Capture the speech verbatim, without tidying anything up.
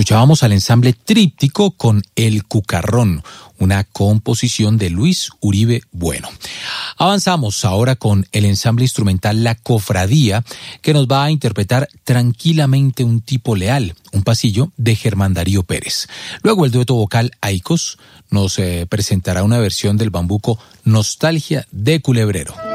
escuchábamos al ensamble Tríptico con El Cucarrón, una composición de Luis Uribe Bueno. Avanzamos ahora con el ensamble instrumental La Cofradía, que nos va a interpretar Tranquilamente un tipo leal, un pasillo de Germán Darío Pérez. Luego el dueto vocal Aicos nos eh, presentará una versión del bambuco Nostalgia de Culebrero.